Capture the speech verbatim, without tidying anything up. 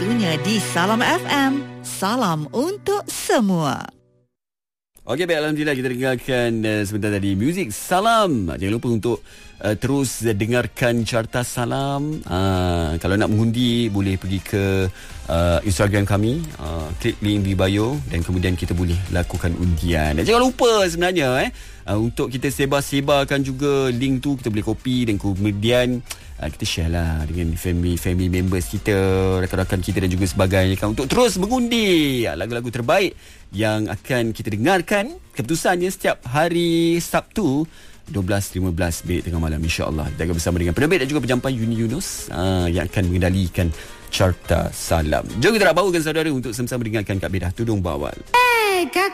waktunya di Salam F M. Salam untuk semua. Okey, baik, alhamdulillah kita dengarkan uh, sebentar tadi muzik Salam. Jangan lupa untuk uh, terus uh, dengarkan carta Salam. Uh, kalau nak mengundi boleh pergi ke uh, Instagram kami, uh, klik link di bio dan kemudian kita boleh lakukan undian. Dan jangan lupa sebenarnya eh uh, untuk kita sebar-sebarkan juga link tu, kita boleh copy dan kemudian uh, kita share lah dengan family family members kita, rakan-rakan kita dan juga sebagainya kan, untuk terus mengundi uh, lagu-lagu terbaik yang akan kita dengarkan keputusannya setiap hari Sabtu dua belas lima belas minit tengah malam, insya-Allah. Jaga bersama dengan penerbit dan juga penjampai Uni Yunus aa, yang akan mengendalikan carta Salam. Jom kita nak bawakan saudara untuk sama-sama dengarkan Kak Bedah Tudung Bawal. Hey, Kak